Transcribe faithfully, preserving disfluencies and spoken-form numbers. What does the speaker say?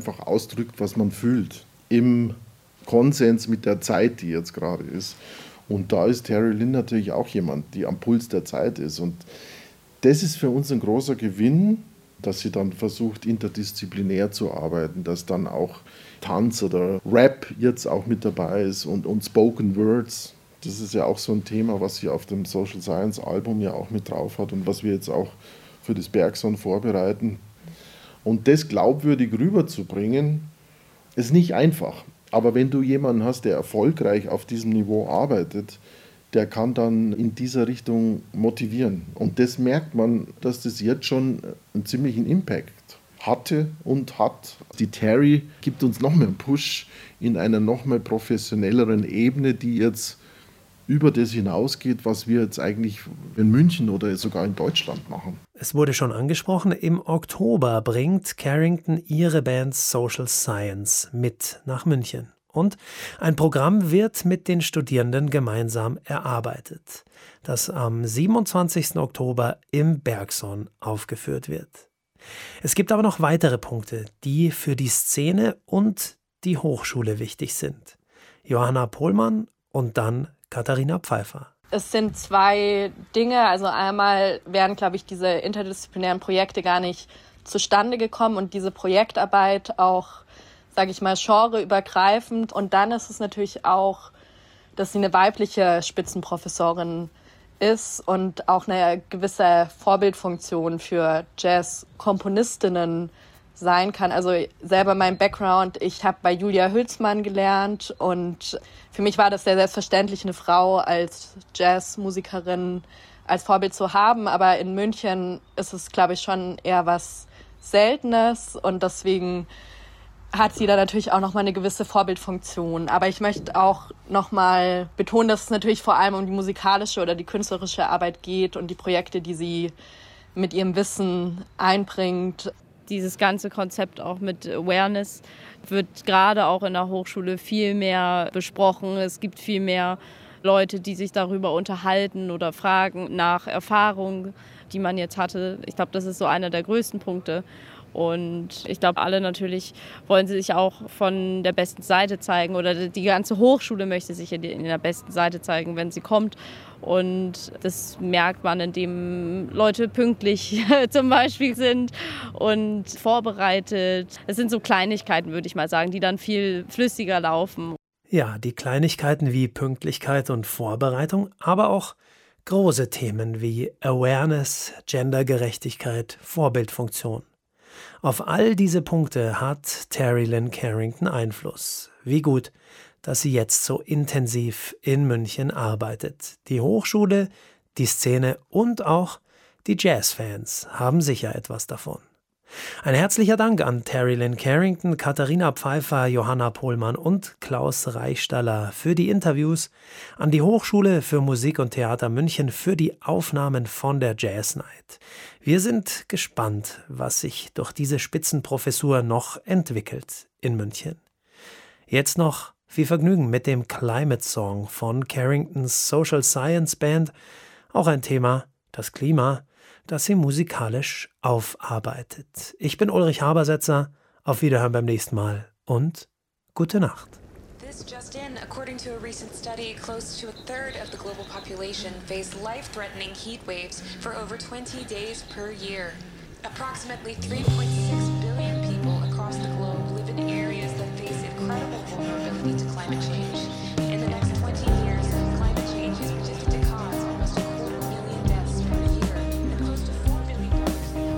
einfach ausdrückt, was man fühlt, im Konsens mit der Zeit, die jetzt gerade ist. Und da ist Terry Lynn natürlich auch jemand, die am Puls der Zeit ist. Und das ist für uns ein großer Gewinn, dass sie dann versucht, interdisziplinär zu arbeiten, dass dann auch Tanz oder Rap jetzt auch mit dabei ist und, und Spoken Words. Das ist ja auch so ein Thema, was sie auf dem Social Science Album ja auch mit drauf hat und was wir jetzt auch für das Bergson vorbereiten. Und das glaubwürdig rüberzubringen, ist nicht einfach. Aber wenn du jemanden hast, der erfolgreich auf diesem Niveau arbeitet, der kann dann in dieser Richtung motivieren. Und das merkt man, dass das jetzt schon einen ziemlichen Impact hatte und hat. Die Terry gibt uns noch mehr einen Push in einer noch mehr professionelleren Ebene, die jetzt über das hinausgeht, was wir jetzt eigentlich in München oder sogar in Deutschland machen. Es wurde schon angesprochen, im Oktober bringt Carrington ihre Band Social Science mit nach München. Und ein Programm wird mit den Studierenden gemeinsam erarbeitet, das am siebenundzwanzigsten Oktober im Bergson aufgeführt wird. Es gibt aber noch weitere Punkte, die für die Szene und die Hochschule wichtig sind. Johanna Pohlmann und dann Katharina Pfeiffer. Es sind zwei Dinge. Also einmal wären, glaube ich, diese interdisziplinären Projekte gar nicht zustande gekommen und diese Projektarbeit auch, sage ich mal, genreübergreifend. Und dann ist es natürlich auch, dass sie eine weibliche Spitzenprofessorin ist und auch eine gewisse Vorbildfunktion für Jazz-Komponistinnen sein kann. Also selber mein Background, ich habe bei Julia Hülsmann gelernt und für mich war das sehr selbstverständlich, eine Frau als Jazzmusikerin als Vorbild zu haben, aber in München ist es, glaube ich, schon eher was Seltenes und deswegen hat sie da natürlich auch nochmal eine gewisse Vorbildfunktion. Aber ich möchte auch nochmal betonen, dass es natürlich vor allem um die musikalische oder die künstlerische Arbeit geht und die Projekte, die sie mit ihrem Wissen einbringt. Dieses ganze Konzept auch mit Awareness wird gerade auch in der Hochschule viel mehr besprochen. Es gibt viel mehr Leute, die sich darüber unterhalten oder fragen nach Erfahrungen, die man jetzt hatte. Ich glaube, das ist so einer der größten Punkte. Und ich glaube, alle natürlich wollen sich auch von der besten Seite zeigen oder die ganze Hochschule möchte sich in der besten Seite zeigen, wenn sie kommt. Und das merkt man, indem Leute pünktlich zum Beispiel sind und vorbereitet. Es sind so Kleinigkeiten, würde ich mal sagen, die dann viel flüssiger laufen. Ja, die Kleinigkeiten wie Pünktlichkeit und Vorbereitung, aber auch große Themen wie Awareness, Gendergerechtigkeit, Vorbildfunktion. Auf all diese Punkte hat Terry Lynn Carrington Einfluss. Wie gut, dass sie jetzt so intensiv in München arbeitet. Die Hochschule, die Szene und auch die Jazzfans haben sicher etwas davon. Ein herzlicher Dank an Terry Lynn Carrington, Katharina Pfeiffer, Johanna Pohlmann und Klaus Reichstaller für die Interviews, an die Hochschule für Musik und Theater München für die Aufnahmen von der Jazz Night. Wir sind gespannt, was sich durch diese Spitzenprofessur noch entwickelt in München. Jetzt noch viel Vergnügen mit dem Climate Song von Carringtons Social Science Band, auch ein Thema, das Klima, das sie musikalisch aufarbeitet. Ich bin Ulrich Habersetzer, auf Wiederhören beim nächsten Mal und gute Nacht. This just in, according to a recent study, close to a third of the global population face life-threatening heat waves for over twenty days per year. Approximately three point six billion people across the globe live in areas that face incredible vulnerability to climate change.